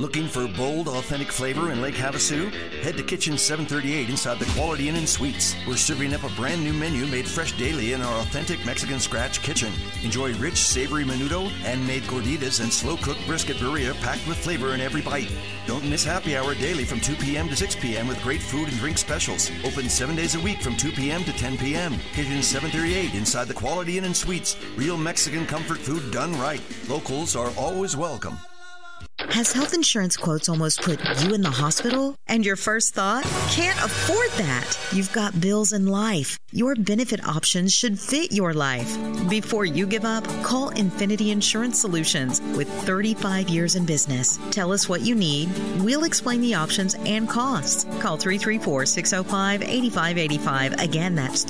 Looking for bold, authentic flavor in Lake Havasu? Head to Kitchen 738 inside the Quality Inn and Suites. We're serving up a brand new menu made fresh daily in our authentic Mexican scratch kitchen. Enjoy rich, savory menudo, handmade gorditas, and slow-cooked brisket birria packed with flavor in every bite. Don't miss happy hour daily from 2 p.m. to 6 p.m. with great food and drink specials. Open 7 days a week from 2 p.m. to 10 p.m. Kitchen 738 inside the Quality Inn and Suites. Real Mexican comfort food done right. Locals are always welcome. Has health insurance quotes almost put you in the hospital? And your first thought? Can't afford that. You've got bills and life. Your benefit options should fit your life. Before you give up, call Infinity Insurance Solutions with 35 years in business. Tell us what you need. We'll explain the options and costs. Call 334-605-8585. Again, that's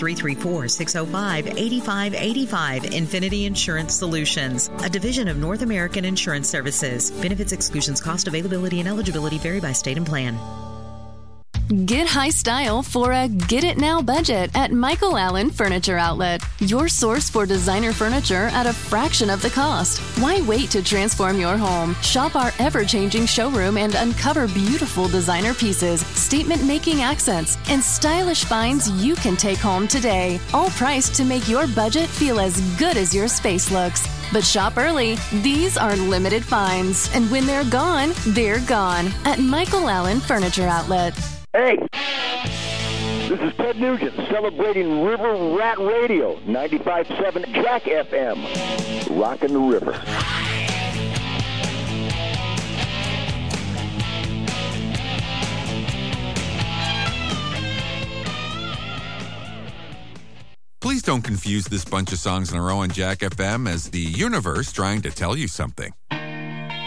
334-605-8585. Infinity Insurance Solutions, a division of North American Insurance Services. Benefits, exclusions, cost, availability, and eligibility vary by state and plan. Get high style for a get-it-now budget at Michael Allen Furniture Outlet. Your source for designer furniture at a fraction of the cost. Why wait to transform your home? Shop our ever-changing showroom and uncover beautiful designer pieces, statement-making accents, and stylish finds you can take home today. All priced to make your budget feel as good as your space looks. But shop early. These are limited finds. And when they're gone at Michael Allen Furniture Outlet. Hey, this is Ted Nugent celebrating River Rat Radio, 95.7 Jack FM, rockin' the river. Please don't confuse this bunch of songs in a row on Jack FM as the universe trying to tell you something.